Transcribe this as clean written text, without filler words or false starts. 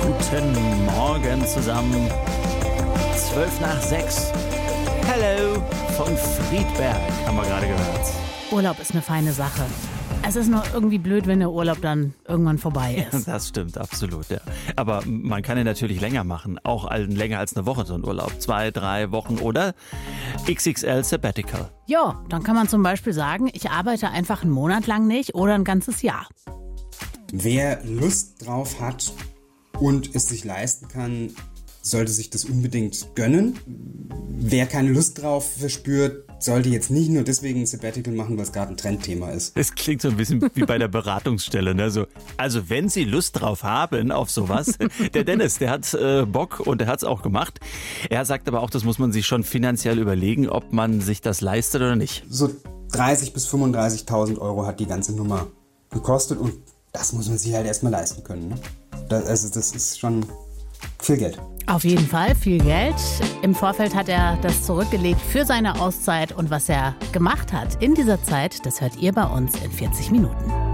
Guten Morgen zusammen. 5:12. Hello von Friedberg haben wir gerade gehört. Urlaub ist eine feine Sache. Es ist nur irgendwie blöd, wenn der Urlaub dann irgendwann vorbei ist. Das stimmt, absolut, ja. Aber man kann ihn natürlich länger machen. Auch länger als eine Woche so ein Urlaub. 2, 3 Wochen oder XXL Sabbatical. Ja, dann kann man zum Beispiel sagen, ich arbeite einfach einen Monat lang nicht oder ein ganzes Jahr. Wer Lust drauf hat und es sich leisten kann, sollte sich das unbedingt gönnen. Wer keine Lust drauf verspürt, sollte jetzt nicht nur deswegen ein Sabbatical machen, weil es gerade ein Trendthema ist. Es klingt so ein bisschen wie bei der Beratungsstelle. Ne? Also wenn Sie Lust drauf haben auf sowas, der Dennis, der hat Bock und der hat es auch gemacht. Er sagt aber auch, das muss man sich schon finanziell überlegen, ob man sich das leistet oder nicht. So 30.000 bis 35.000 Euro hat die ganze Nummer gekostet und das muss man sich halt erstmal leisten können. Ne? Das ist schon viel Geld. Auf jeden Fall viel Geld. Im Vorfeld hat er das zurückgelegt für seine Auszeit und was er gemacht hat in dieser Zeit, das hört ihr bei uns in 40 Minuten.